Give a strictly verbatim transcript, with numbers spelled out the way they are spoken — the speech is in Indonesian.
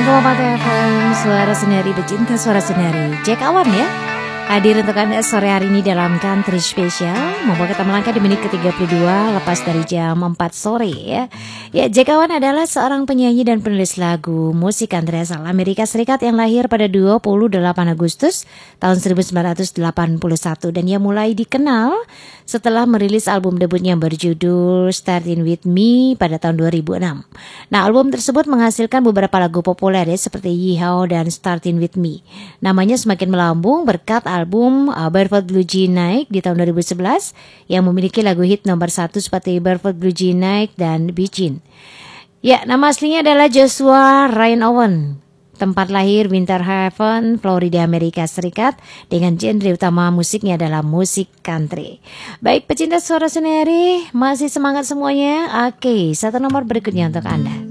koma empat F M, suara Sunari, pecinta suara Sunari. Jack Awan ya, hadir untuk Anda sore hari ini dalam Country Special. Membawa kita melangkah di menit ke tiga puluh dua lepas dari jam empat sore ya. Ya, Jack Awan adalah seorang penyanyi dan penulis lagu musik country asal Amerika Serikat yang lahir pada dua puluh delapan Agustus tahun seribu sembilan ratus delapan puluh satu. Dan ia mulai dikenal setelah merilis album debutnya yang berjudul Starting With Me pada tahun dua ribu enam. Nah, album tersebut menghasilkan beberapa lagu populer ya, seperti Yeehaw dan Starting With Me. Namanya semakin melambung berkat album uh, Barefoot Blue Jean naik di tahun dua ribu sebelas yang memiliki lagu hit nomor satu seperti Barefoot Blue Jean naik dan Be Jean. Ya, nama aslinya adalah Joshua Ryan Owen. Tempat lahir Winter Haven, Florida, Amerika Serikat. Dengan genre utama musiknya adalah musik country. Baik, pecinta suara Sunari, masih semangat semuanya? Oke, satu nomor berikutnya untuk Anda.